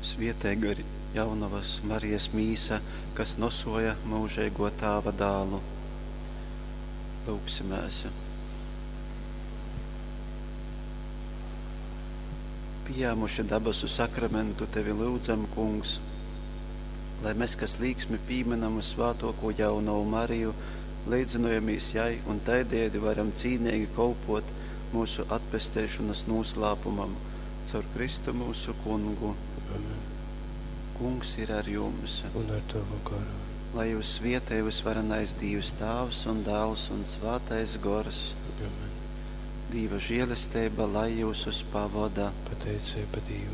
Svietēga ir jaunavas Marijas mīsa, kas nosoja mūžēgo Tāva dālu. Lūksimies. Pieņēmuši dabasu sakramentu tevi lūdzam, Kungs, lai mēs, kas līksmi pīmenam svātoko jaunavu Mariju, līdzinojamies jai un taidēdi varam cīnīgi kolpot mūsu atpestēšanas noslēpumam caur Kristu mūsu Kungu. Amen. Kungs ir ar jums. Un ar tavu garu. Lai jūs svietējus varenais Dievs Tēvs un Dēls un Svētais Gors. Amen. Dieva žēlastība, lai jūs uz pavada. Pateicība Dievam.